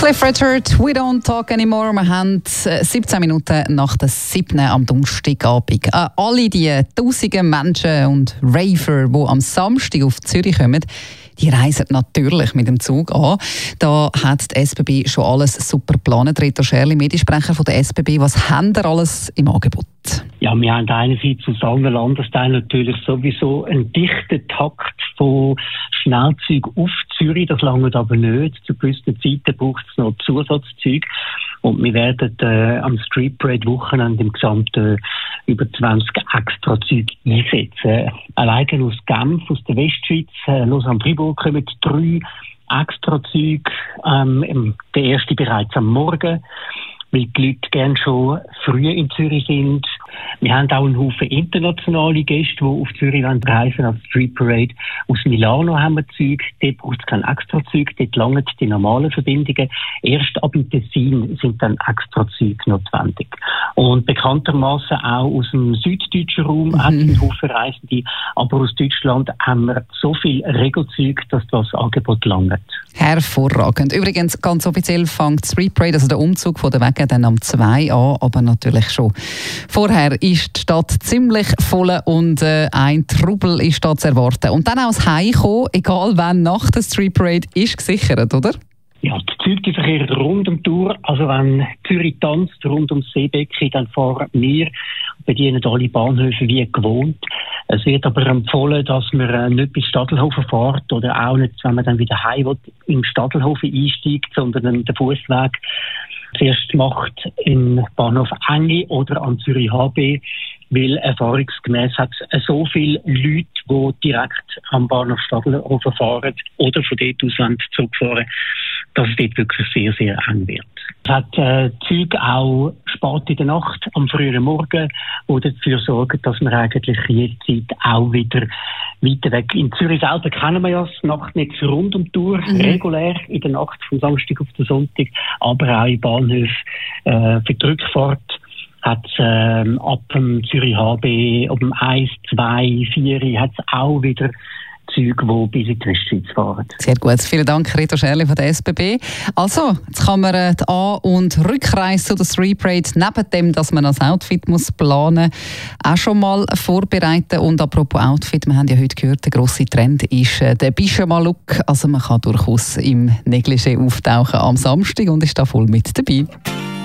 Cliff Richard, We Don't Talk Anymore. Wir haben 17 Minuten nach der 7. am Donnerstagabend. Alle die tausenden Menschen und Raver, die am Samstag auf Zürich kommen, die reisen natürlich mit dem Zug an. Da hat die SBB schon alles super geplant. Reto Scherli, Mediensprecher von der SBB, was haben ihr alles im Angebot? Ja, wir haben einerseits aus allen Landesteilen natürlich sowieso einen dichten Takt von Schnellzügen auf Zürich. Das langt aber nicht. Zu gewissen Zeiten braucht es noch Zusatzzüge. Und wir werden am Street Parade Wochenende im Gesamten über 20 Extrazüge einsetzen. Alleine aus Genf, aus der Westschweiz, Lausanne-Fribourg kommen 3 Extrazüge. Der erste bereits am Morgen, weil die Leute gerne schon früh in Zürich sind. Wir haben auch einen Haufen internationale Gäste, die auf Zürich reisen auf Street Parade. Aus Milano haben wir Züge, dort braucht es kein Extrazug, dort langen die normalen Verbindungen. Erst ab in Tessin sind dann Extrazüge notwendig. Und bekanntermaßen auch aus dem süddeutschen Raum hat es einen Haufen Reisende, aber aus Deutschland haben wir so viel Regelzüge, dass das Angebot langt. Hervorragend. Übrigens, ganz offiziell fängt Street Parade, also der Umzug von der Wege, dann am 2 an, aber natürlich schon vorher ist die Stadt ziemlich voll und ein Trubel ist da zu erwarten. Und dann auch das Heimkommen, egal wann nach der Street Parade, ist gesichert, oder? Ja, die Züge die verkehren rund um die Tour. Also wenn Zürich tanzt, rund ums Seebecken, dann fahren wir, bedienen alle Bahnhöfe wie gewohnt. Es wird aber empfohlen, dass man nicht bis Stadelhofen fährt oder auch nicht, wenn man dann wieder heim will, im Stadelhofen einsteigt, sondern den Fußweg zuerst macht in Bahnhof Engi oder an Zürich HB, weil erfahrungsgemäß hat es so viele Leute, die direkt am Bahnhof Stadelhofen fahren oder von dort aus zurückfahren, dass es dort wirklich sehr, sehr eng wird. Es hat Züge auch spät in der Nacht, am frühen Morgen, die dafür sorgen, dass man eigentlich jederzeit auch wieder weiter weg. In Zürich selber kennen wir ja das Nachtnetz rund um die Tour, regulär in der Nacht vom Samstag auf den Sonntag, aber auch in Bahnhöfen für die Rückfahrt hat ab dem Zürich HB, ab dem 1, 2, 4 hat es auch wieder Züge, die bis in die Westschweiz fahren. Sehr gut. Vielen Dank, Reto Scherli von der SBB. Also, jetzt kann man die An- und Rückreise zu der Street Parade, neben dem, dass man das Outfit muss planen muss, auch schon mal vorbereiten. Und apropos Outfit, wir haben ja heute gehört, der grosse Trend ist der Pyjama-Look. Also man kann durchaus im Negligé auftauchen am Samstag und ist da voll mit dabei.